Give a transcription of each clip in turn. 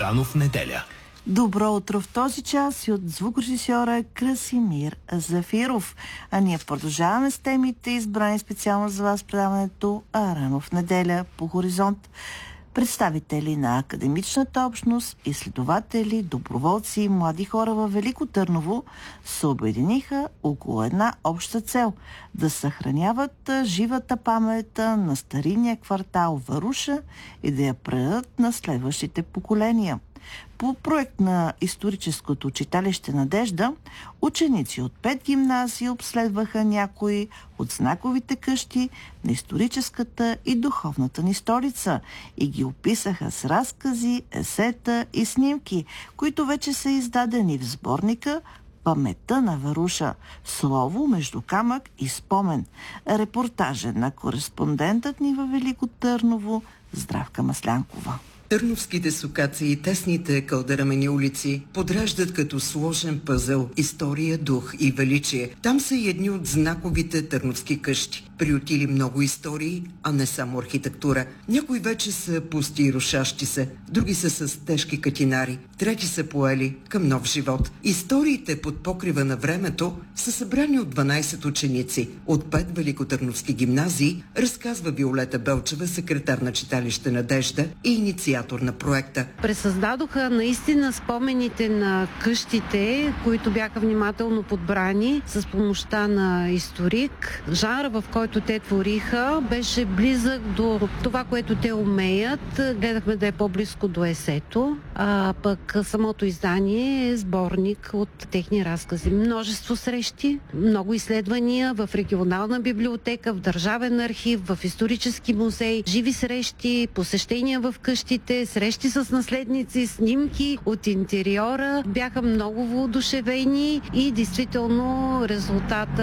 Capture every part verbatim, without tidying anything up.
Рано в неделя. Добро утро в този час и от звукорежисьора Красимир Зафиров. А ние продължаваме с темите, избрани специално за вас предаването Рано в неделя по Хоризонт. Представители на академичната общност, изследователи, доброволци и млади хора във Велико Търново се обединиха около една обща цел – да съхраняват живата памет на старинния квартал Варуша и да я предадат на следващите поколения. По проект на историческото читалище Надежда, ученици от пет гимназии обследваха някои от знаковите къщи на историческата и духовната ни столица и ги описаха с разкази, есета и снимки, които вече са издадени в сборника "Паметта на Варуша. Слово между камък и спомен". Репортажен на кореспондентът ни във Велико Търново Здравка Маслянкова. Търновските сукаци и тесните кълдерамени улици подраждат като сложен пъзъл история, дух и величие. Там са и едни от знаковите търновски къщи. Приютили много истории, а не само архитектура. Някои вече са пусти и рушащи се, други са с тежки катинари, трети са поели към нов живот. Историите под покрива на времето са събрани от дванайсет ученици от пет великотърновски гимназии, разказва Виолета Белчева, секретар на читалище Надежда и инициатор на проекта. Пресъздадоха наистина спомените на къщите, които бяха внимателно подбрани с помощта на историк. Жанра, в който те твориха, беше близък до това, което те умеят. Гледахме да е по-близко до есето, а пък самото издание е сборник от техни разкази. Множество срещи, много изследвания в регионална библиотека, в държавен архив, в исторически музей, живи срещи, посещения в къщите, срещи с наследници, снимки от интериора. Бяха много воодушевени и действително резултата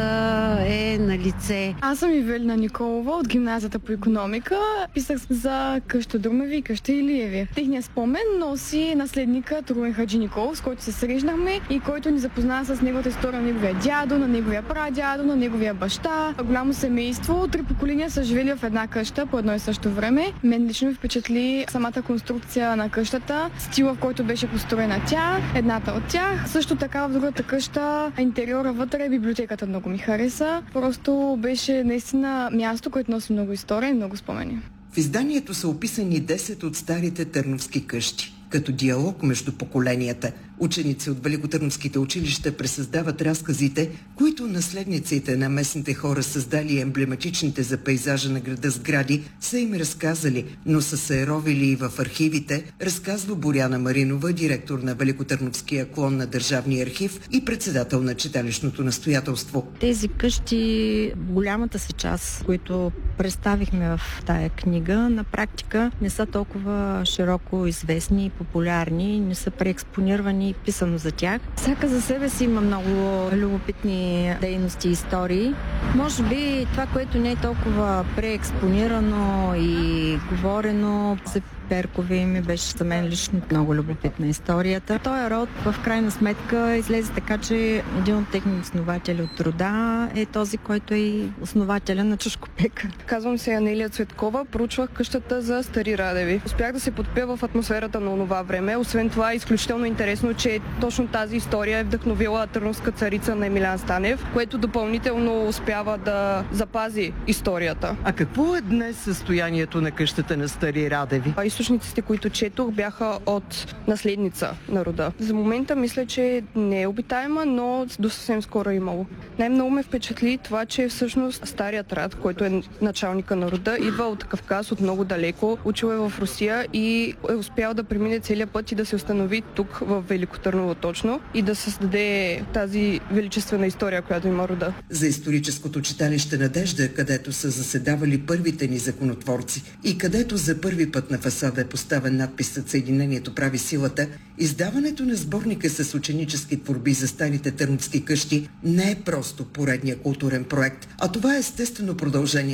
е на лице. Аз съм Ивелина Николова от гимназията по икономика. Писах за къща Друмеви и къща Илиеви. Техният спомен носи наследника Румен Хаджи Николов, с който се срещнахме и който ни запозна с неговата история на неговия дядо, на неговия прадядо, на неговия баща. Голямо семейство. Три поколения са живели в една къща по едно и също време. Мен лично ми впечатли самата конструкция на къщата, стила, в който беше построена тя, едната от тях. Също така в другата къща, интериора вътре, библиотеката много ми хареса. Просто беше наистина място, което носи много история и много спомени. В изданието са описани десет от старите търновски къщи, като диалог между поколенията. Ученици от великотърновските училища пресъздават разказите, които наследниците на местните хора, създали емблематичните за пейзажа на града сгради, са им разказали, но са се ровили и в архивите, разказва Боряна Маринова, директор на великотърновския клон на Държавния архив и председател на читалищното настоятелство. Тези къщи, голямата си част, които представихме в тая книга, на практика не са толкова широко известни и популярни, не са преекспонирани и писано за тях. Всяка за себе си има много любопитни дейности и истории. Може би това, което не е толкова преекспонирано и говорено, за Перкови ми беше за мен лично много любопитна историята. Той род в крайна сметка излезе така, че един от техните основатели от рода е този, който е и основателя на Чушкопека. Казвам се Анелия Цветкова, проучвах къщата за Стари Радеви. Успях да се подпия в атмосферата на онова време. Освен това е изключително интересно, че точно тази история е вдъхновила търновска царица на Емилян Станев, което допълнително успява да запази историята. А какво е днес състоянието на къщата на Стари Радеви? Източниците, които четох, бяха от наследница на рода. За момента мисля, че не е обитаема, но до съвсем скоро е имало. Най-много ме впечатли това, че всъщност старият рад, който е началника на рода, идва от Кавказ, от много далеко, учил е в Русия и е успял да премине целият път и да се установи тук в Велико Търново точно и да създаде тази величествена история, която има рода. За историческото читалище Надежда, където са заседавали първите ни законотворци и където за първи път на фасада е поставен надписът "Съединението прави силата", издаването на сборника с ученически творби за старите търновски къщи не е просто поредния културен проект, а това е естествено продължение